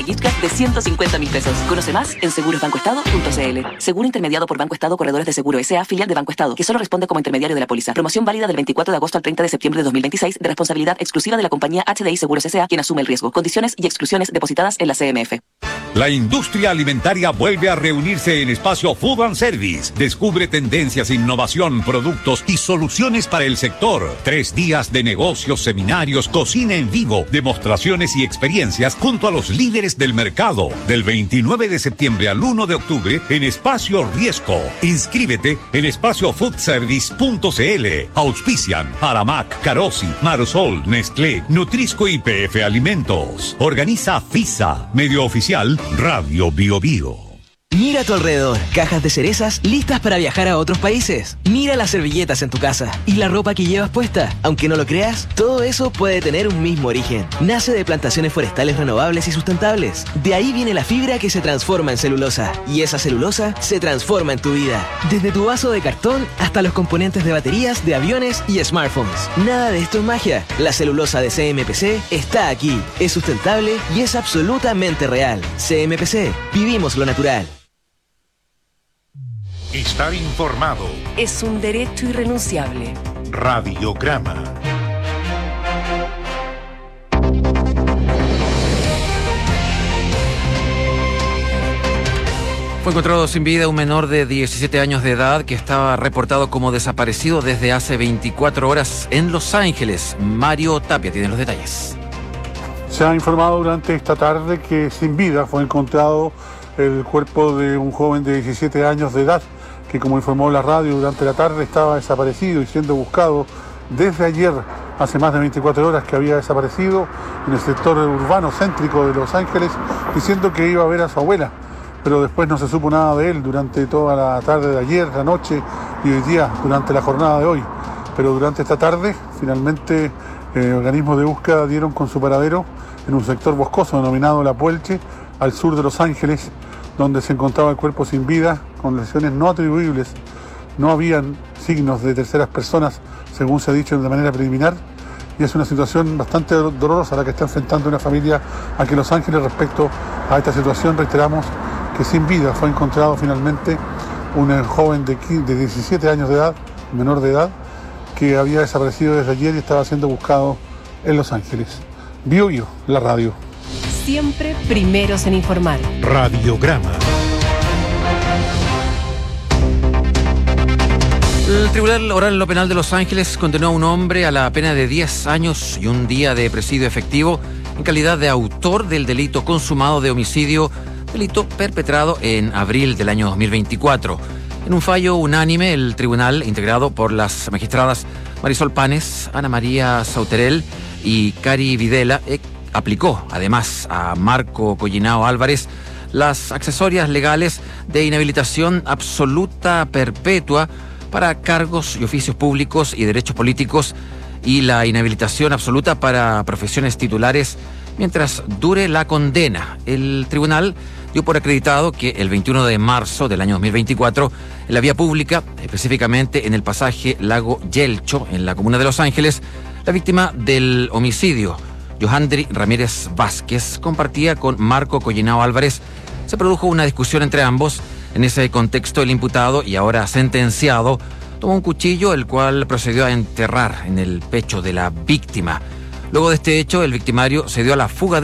gift card de 150.000 pesos. Conoce más en segurosbancoestado.cl. Seguro intermediado por Banco Estado Corredores de Seguro S.A., filial de Banco Estado, que solo responde como intermediario de la póliza. Promoción válida del 24 de agosto al 30 de septiembre de 2026, de responsabilidad exclusiva de la compañía HDI Seguros S.A., quien asume el riesgo. Condiciones y exclusiones depositadas en la CMF. La industria alimentaria vuelve a reunirse en Espacio Food and Service. Descubre tendencias, innovación, productos y soluciones para el sector. 3 días de negocios, seminarios, cocina en vivo, demostraciones y experiencias junto a los líderes del mercado. Del 29 de septiembre al 1 de octubre en Espacio Riesco. Inscríbete en espaciofoodservice.cl. Auspician Aramac, Carosi, Marosol, Nestlé, Nutrisco y PF Alimentos. Organiza FISA, medio oficial Radio Bio Bio. Mira a tu alrededor, cajas de cerezas listas para viajar a otros países. Mira las servilletas en tu casa y la ropa que llevas puesta. Aunque no lo creas, todo eso puede tener un mismo origen. Nace de plantaciones forestales renovables y sustentables. De ahí viene la fibra que se transforma en celulosa. Y esa celulosa se transforma en tu vida. Desde tu vaso de cartón hasta los componentes de baterías, de aviones y smartphones. Nada de esto es magia. La celulosa de CMPC está aquí. Es sustentable y es absolutamente real. CMPC, vivimos lo natural. Estar informado es un derecho irrenunciable. Radiograma. Fue encontrado sin vida un menor de 17 años de edad que estaba reportado como desaparecido desde hace 24 horas en Los Ángeles. Mario Tapia tiene los detalles. Se ha informado durante esta tarde que sin vida fue encontrado el cuerpo de un joven de 17 años de edad que, como informó la radio durante la tarde, estaba desaparecido y siendo buscado desde ayer, hace más de 24 horas que había desaparecido en el sector urbano céntrico de Los Ángeles, diciendo que iba a ver a su abuela, pero después no se supo nada de él durante toda la tarde de ayer, la noche y hoy día, durante la jornada de hoy. Pero durante esta tarde, finalmente, organismos de búsqueda dieron con su paradero en un sector boscoso denominado La Puelche, al sur de Los Ángeles, donde se encontraba el cuerpo sin vida, con lesiones no atribuibles. No habían signos de terceras personas, según se ha dicho de manera preliminar, y es una situación bastante dolorosa la que está enfrentando una familia aquí en Los Ángeles respecto a esta situación. Reiteramos que sin vida fue encontrado finalmente un joven de 17 años de edad, menor de edad, que había desaparecido desde ayer y estaba siendo buscado en Los Ángeles. Bio Bio, la radio. Siempre primeros en informar. Radiograma. El Tribunal Oral en lo Penal de Los Ángeles condenó a un hombre a la pena de 10 años y un día de presidio efectivo en calidad de autor del delito consumado de homicidio, delito perpetrado en abril del año 2024. En un fallo unánime, el tribunal, integrado por las magistradas Marisol Panes, Ana María Sauterel y Cari Videla, aplicó además a Marco Collinao Álvarez las accesorias legales de inhabilitación absoluta perpetua para cargos y oficios públicos y derechos políticos y la inhabilitación absoluta para profesiones titulares mientras dure la condena. El tribunal dio por acreditado que el 21 de marzo del año 2024, en la vía pública, específicamente en el pasaje Lago Yelcho, en la comuna de Los Ángeles, la víctima del homicidio, Johandri Ramírez Vázquez, compartía con Marco Collinao Álvarez. Se produjo una discusión entre ambos. En ese contexto, el imputado, y ahora sentenciado, tomó un cuchillo, el cual procedió a enterrar en el pecho de la víctima. Luego de este hecho, el victimario se dio a la fuga